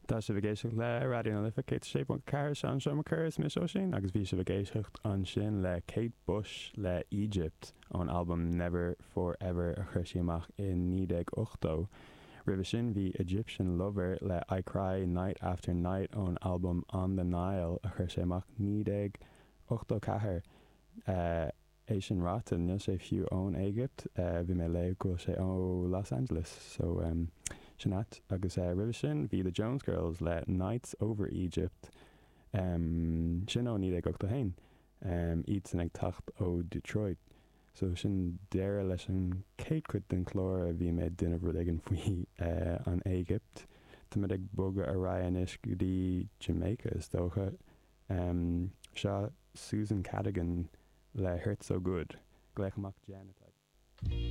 Tá sé bhgéisiocht le radio na lifa Kate Shape car an seo chus mis sin, agus bhí sé bhgéisiocht an sin le Kate Bush le Egypt an album Never Forever a chuir sí amach in 1980. Ribh sin bhí Egyptian Lover le I Cry Night After Night an album On the Nile a chuir sé amach 1984. É sin ráta níl sé fiú ón Egypt, bhí mé le go sé ó Los Angeles, so sinat agus ribh sin bhí the Jones Girls le Nights Over Egypt sin ó 1981 iad san ag tacht ó Detroit, so sin deire leis an céad cuid den chlór a bhí mé duine rudagan faoi an Egypt. Tá mé ag boga a Ryanis go dtí Jamaica is dócha seo Susan Cadogan le Hurt So Good, gleic amach Janet.